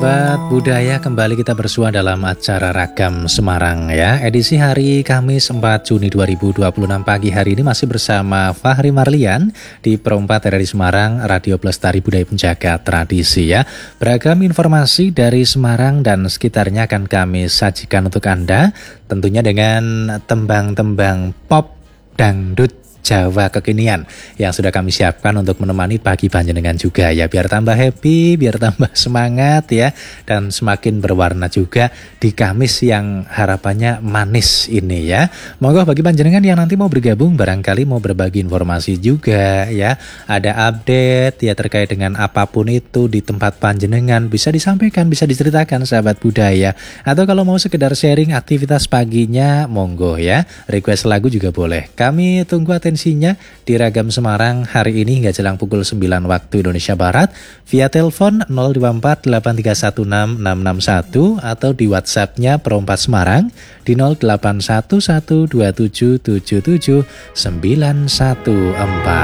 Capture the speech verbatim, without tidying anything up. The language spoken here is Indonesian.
Sobat Budaya, kembali kita bersua dalam acara Ragam Semarang ya. Edisi hari Kamis empat Juni dua ribu dua puluh enam pagi hari ini masih bersama Fahri Marlian di Pro empat R R I Semarang, Radio Pelestari Budaya Penjaga Tradisi ya. Beragam informasi dari Semarang dan sekitarnya akan kami sajikan untuk Anda, tentunya dengan tembang-tembang pop dangdut Jawa kekinian yang sudah kami siapkan untuk menemani pagi panjenengan juga ya, biar tambah happy, biar tambah semangat ya, dan semakin berwarna juga di Kamis yang harapannya manis ini ya. Monggo bagi panjenengan yang nanti mau bergabung, barangkali mau berbagi informasi juga ya, ada update ya terkait dengan apapun itu di tempat panjenengan, bisa disampaikan, bisa diceritakan sahabat budaya, atau kalau mau sekedar sharing aktivitas paginya monggo ya, request lagu juga boleh. Kami tunggu atensinya di Ragam Semarang hari ini hingga jelang pukul sembilan waktu Indonesia Barat via telepon nol dua empat delapan tiga satu enam enam enam satu atau di WhatsApp-nya Pro empat Semarang di nol delapan satu satu dua tujuh tujuh tujuh sembilan satu empat.